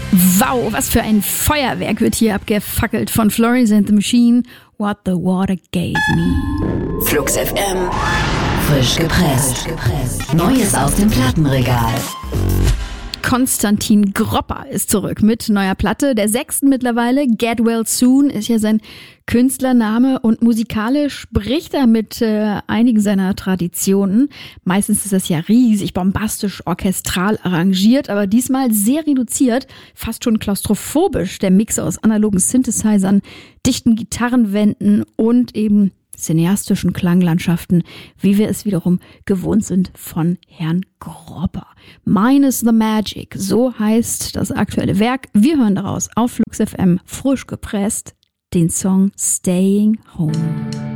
Wow, was für ein Feuerwerk wird hier abgefackelt von Florence and the Machine. What the Water Gave Me. Flux FM. Frisch gepresst. Neues aus dem Plattenregal. Konstantin Gropper ist zurück mit neuer Platte, der 6. mittlerweile. Get Well Soon ist ja sein Künstlername und musikalisch spricht er mit einigen seiner Traditionen. Meistens ist das ja riesig, bombastisch, orchestral arrangiert, aber diesmal sehr reduziert, fast schon klaustrophobisch. Der Mix aus analogen Synthesizern, dichten Gitarrenwänden und eben cineastischen Klanglandschaften, wie wir es wiederum gewohnt sind von Herrn Gropper. Mine is the Magic, so heißt das aktuelle Werk. Wir hören daraus auf Flux FM frisch gepresst den Song Staying Home.